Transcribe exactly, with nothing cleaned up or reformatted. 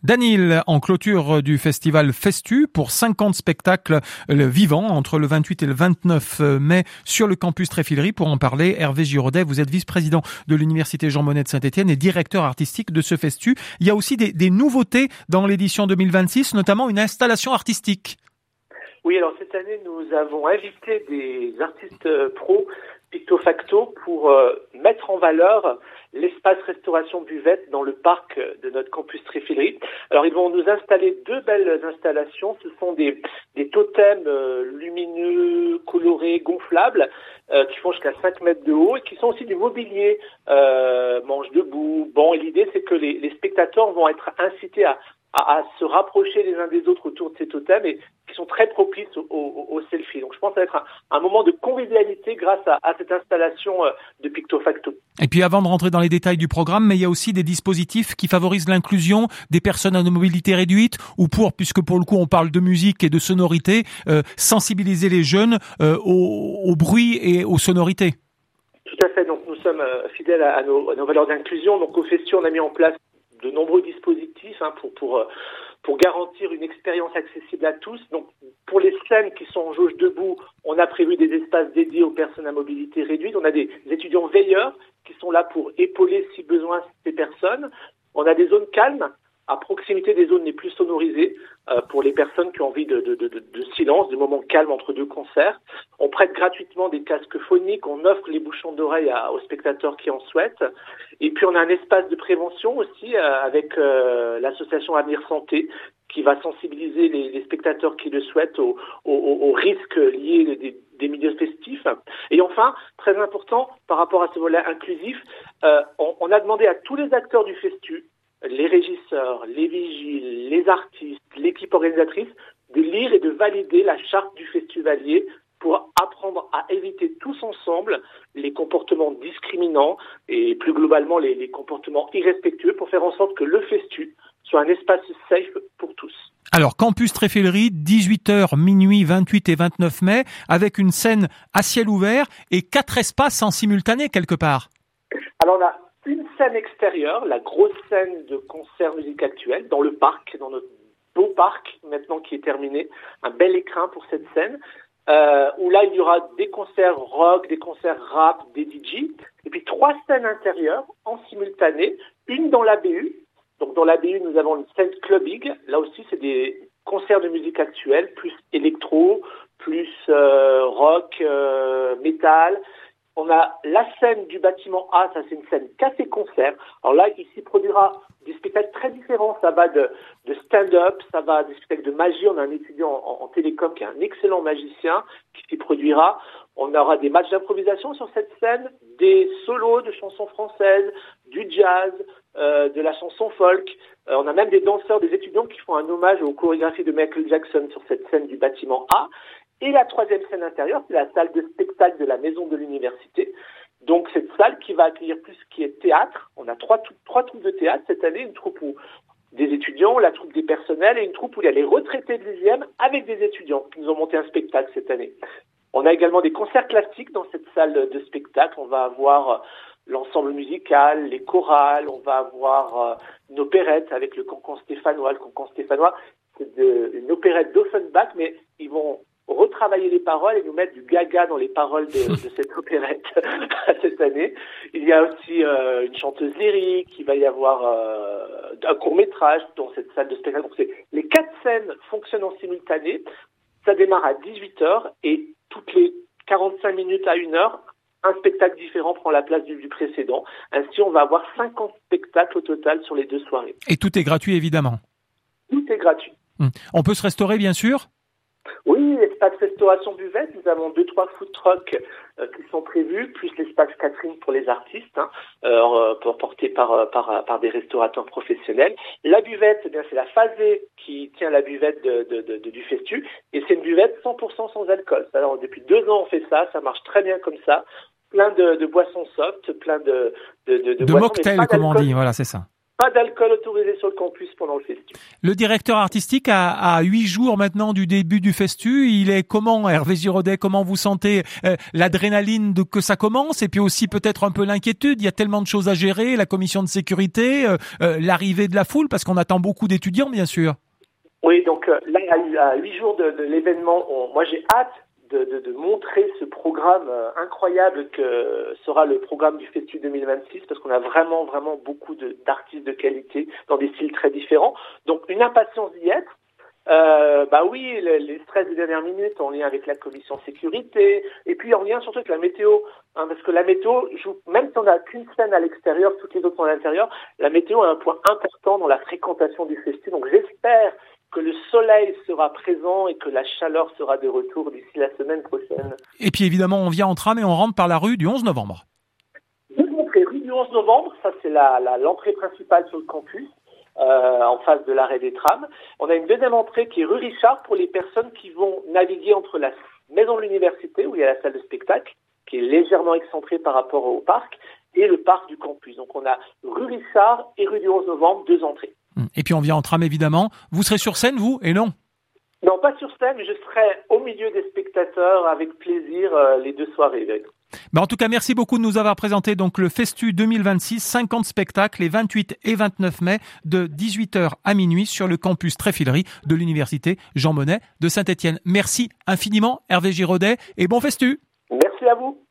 Danil, en clôture du festival Festu pour cinquante spectacles vivants entre le vingt-huit et le vingt-neuf mai sur le campus Tréfilerie. Pour en parler, Hervé Giraudet, vous êtes vice-président de l'Université Jean Monnet de Saint-Étienne et directeur artistique de ce Festu. Il y a aussi des, des nouveautés dans l'édition deux mille vingt-six, notamment une installation artistique. Oui, alors cette année, nous avons invité des artistes pros Picto Facto pour euh, mettre en valeur l'espace restauration buvette dans le parc de notre campus Tréfilerie. Alors ils vont nous installer deux belles installations. Ce sont des, des totems euh, lumineux, colorés, gonflables, euh, qui font jusqu'à cinq mètres de haut et qui sont aussi du mobilier, euh, manches debout, bancs. Et l'idée, c'est que les, les spectateurs vont être incités à À, à se rapprocher les uns des autres autour de ces totems et qui sont très propices au, au, au selfie. Donc je pense que ça va être un, un moment de convivialité grâce à, à cette installation de Picto Facto. Et puis avant de rentrer dans les détails du programme, mais il y a aussi des dispositifs qui favorisent l'inclusion des personnes à mobilité réduite ou pour, puisque pour le coup on parle de musique et de sonorité, euh, sensibiliser les jeunes euh, au, au bruit et aux sonorités. Tout à fait. Donc nous sommes euh, fidèles à, à, nos, à nos valeurs d'inclusion. Donc au Festu, on a mis en place de nombreux dispositifs hein, pour pour pour garantir une expérience accessible à tous. Donc pour les scènes qui sont en jauge debout, on a prévu des espaces dédiés aux personnes à mobilité réduite. On a des étudiants veilleurs qui sont là pour épauler si besoin ces personnes. On a des zones calmes à proximité des zones les plus sonorisées euh, pour les personnes qui ont envie de, de, de, de silence, de moments calmes entre deux concerts. On prête gratuitement des casques phoniques, on offre les bouchons d'oreilles à, aux spectateurs qui en souhaitent. Et puis on a un espace de prévention aussi euh, avec euh, l'association Avenir Santé qui va sensibiliser les, les spectateurs qui le souhaitent aux, aux, aux risques liés des, des milieux festifs. Et enfin, très important par rapport à ce volet inclusif, euh, on, on a demandé à tous les acteurs du Festu, les régisseurs, les vigiles, les artistes, l'équipe organisatrice, de lire et de valider la charte du festivalier pour apprendre à éviter tous ensemble les comportements discriminants et plus globalement les, les comportements irrespectueux pour faire en sorte que le Festu soit un espace safe pour tous. Alors, campus Tréfilerie, dix-huit heures, minuit, vingt-huit et vingt-neuf mai, avec une scène à ciel ouvert et quatre espaces en simultané quelque part. Alors on a une scène extérieure, la grosse scène de concert musique actuelle, dans le parc, dans notre beau parc maintenant qui est terminé, un bel écrin pour cette scène, euh, où là il y aura des concerts rock, des concerts rap, des D J, et puis trois scènes intérieures en simultané, une dans l'A B U, donc dans l'A B U nous avons une scène clubbing, là aussi c'est des concerts de musique actuelle, plus électro, plus euh, rock, euh, métal. On a la scène du bâtiment A, ça c'est une scène café-concert. Alors là, il s'y produira des spectacles très différents. Ça va de, de stand-up, ça va des spectacles de magie. On a un étudiant en, en télécom qui est un excellent magicien qui s'y produira. On aura des matchs d'improvisation sur cette scène, des solos de chansons françaises, du jazz, euh, de la chanson folk. Euh, on a même des danseurs, des étudiants qui font un hommage aux chorégraphies de Michael Jackson sur cette scène du bâtiment A. Et la troisième scène intérieure, c'est la salle de spectacle de la maison de l'université. Donc cette salle qui va accueillir plus ce qui est théâtre. On a trois, trois troupes de théâtre cette année, une troupe où des étudiants, la troupe des personnels et une troupe où il y a les retraités de l'U I M avec des étudiants qui nous ont monté un spectacle cette année. On a également des concerts classiques dans cette salle de spectacle. On va avoir l'ensemble musical, les chorales, on va avoir une opérette avec le cancan stéphanois. Le cancan stéphanois, c'est de, une opérette d'Offenbach, mais ils vont retravailler les paroles et nous mettre du gaga dans les paroles de, de cette opérette cette année. Il y a aussi euh, une chanteuse lyrique, il va y avoir euh, un court-métrage dans cette salle de spectacle. Donc c'est, les quatre scènes fonctionnent en simultané. Ça démarre à dix-huit heures et toutes les quarante-cinq minutes à une heure, un spectacle différent prend la place du, du précédent. Ainsi, on va avoir cinquante spectacles au total sur les deux soirées. Et tout est gratuit, évidemment. Tout est gratuit. Hum. On peut se restaurer, bien sûr ? Oui, l'espace restauration buvette, nous avons deux, trois food trucks euh, qui sont prévus, plus l'espace catering pour les artistes, hein, euh, porté par, par, par des restaurateurs professionnels. La buvette, eh bien, c'est la Phasée qui tient la buvette de, de, de, de, du Festu, et c'est une buvette cent pour cent sans alcool. Alors, depuis deux ans, on fait ça, ça marche très bien comme ça. Plein de, de boissons soft, plein de... De, de, de, de boissons, mocktails, comme on dit, voilà, c'est ça. Pas d'alcool autorisé sur le campus pendant le festu. Le directeur artistique a, à huit jours maintenant du début du festu, il est comment, Hervé Giraudet? Comment vous sentez euh, l'adrénaline de que ça commence, et puis aussi peut-être un peu l'inquiétude? Il y a tellement de choses à gérer, la commission de sécurité, euh, euh, l'arrivée de la foule, parce qu'on attend beaucoup d'étudiants, bien sûr. Oui, donc euh, là, à huit jours de, de l'événement, on, moi j'ai hâte de, de, de montrer ce programme euh, incroyable que sera le programme du Festu deux mille vingt-six, parce qu'on a vraiment, vraiment beaucoup de, d'artistes de qualité dans des styles très différents. Donc une impatience d'y être. Euh, bah oui, le, les stress des dernières minutes en lien avec la commission sécurité, et puis en lien surtout avec la météo, hein, parce que la météo joue, même si on n'a qu'une scène à l'extérieur, toutes les autres sont à l'intérieur, la météo a un point important dans la fréquentation du Festu. Donc j'espère que le soleil sera présent et que la chaleur sera de retour d'ici la semaine prochaine. Et puis évidemment, on vient en tram et on rentre par la rue du onze novembre. Deux entrées, rue du onze novembre, ça c'est la, la, l'entrée principale sur le campus, euh, en face de l'arrêt des trams. On a une deuxième entrée qui est rue Richard pour les personnes qui vont naviguer entre la maison de l'université, où il y a la salle de spectacle, qui est légèrement excentrée par rapport au parc, et le parc du campus. Donc on a rue Richard et rue du onze novembre, deux entrées. Et puis on vient en tram évidemment. Vous serez sur scène, vous, et non? Non, pas sur scène, mais je serai au milieu des spectateurs avec plaisir euh, les deux soirées. Ben en tout cas, merci beaucoup de nous avoir présenté donc le Festu deux mille vingt-six, cinquante spectacles les vingt-huit et vingt-neuf mai de dix-huit heures à minuit sur le campus Tréfilerie de l'université Jean Monnet de Saint-Étienne. Merci infiniment Hervé Giraudet et bon Festu. Merci à vous.